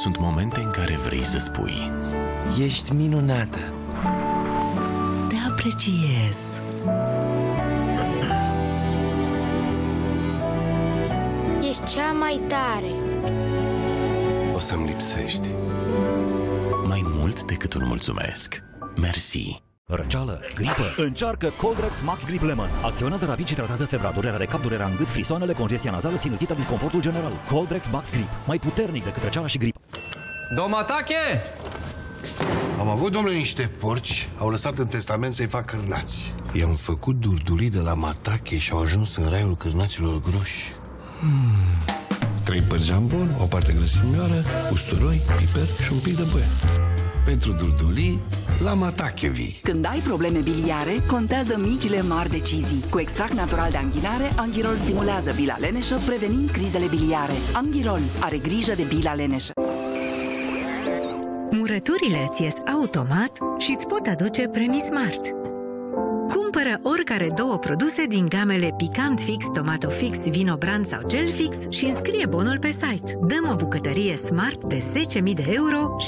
Sunt momente în care vrei să spui: ești minunată. te apreciez. Ești cea mai tare. O să-mi lipsești. Mai mult decât un mulțumesc. Mersi. Răceală, gripă? Încearcă Coldrex Max Grip Lemon. Acționează rapid și tratează febra, durerea de cap, durerea în gât, frisoanele, congestia nazală, sinusită, disconfortul general. Coldrex Max Grip, mai puternic decât răceala și grip. Domatache! Am avut, domnule, niște porci. Au lăsat în testament să-i fac cârnați. I-am făcut durdulii de la Matache și au ajuns în raiul cârnaților groși. 3 părți jambon, o parte grăsimioară, usturoi, piper și un pic de băie. Pentru durdulii, la Matache vii. Când ai probleme biliare, contează micile mari decizii. Cu extract natural de anghilare, Anghirol stimulează bila leneșă, prevenind crizele biliare. Anghirol are grijă de bila leneșă. Murăturile îți ies automat și îți pot aduce premii Smart. Cumpără oricare 2 produse din gamele Picant Fix, Tomato Fix, Vino Brand sau Gel Fix și înscrie bonul pe site. Dăm o bucătărie Smart de 10.000 de euro